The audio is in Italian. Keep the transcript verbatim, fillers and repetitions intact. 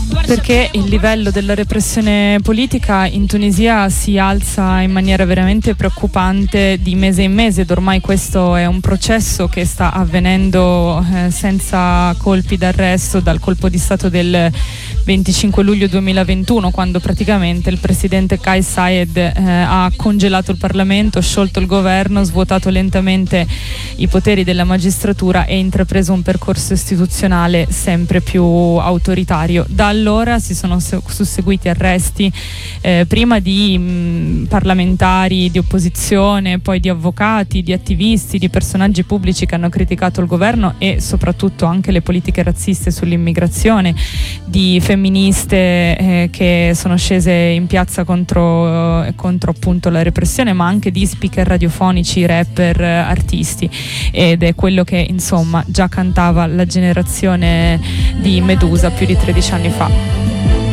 Perché il livello della repressione politica in Tunisia si alza in maniera veramente preoccupante di mese in mese, ed ormai questo è un processo che sta avvenendo eh, senza colpi d'arresto dal colpo di stato del venticinque luglio duemilaventuno, quando praticamente il presidente Kais Saied eh, ha congelato il Parlamento, sciolto il governo, svuotato lentamente i poteri della magistratura e intrapreso un percorso istituzionale sempre più autoritario. Da allora si sono susseguiti arresti eh, prima di mh, parlamentari di opposizione, poi di avvocati, di attivisti, di personaggi pubblici che hanno criticato il governo e soprattutto anche le politiche razziste sull'immigrazione, di femministe eh, che sono scese in piazza contro, eh, contro appunto la repressione, ma anche di speaker radiofonici, rapper, eh, artisti, ed è quello che insomma già cantava la generazione di Medusa più di tredici anni fa.